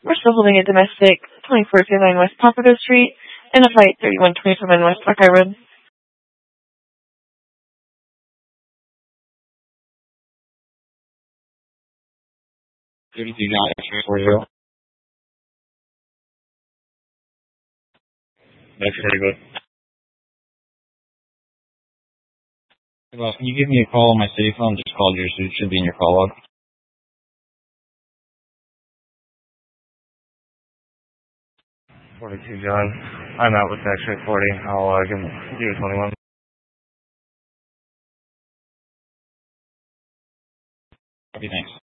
We're still holding a domestic 2409 West Pompadour Street and a flight 3127 West Buckeye Road. 32 John X-ray 40. That's pretty good. Hey boss, can you give me a call on my city phone? Just called you, so it should be in your call log. 42 John. I'm out with X-ray 40. I'll give you a 21. Okay, thanks.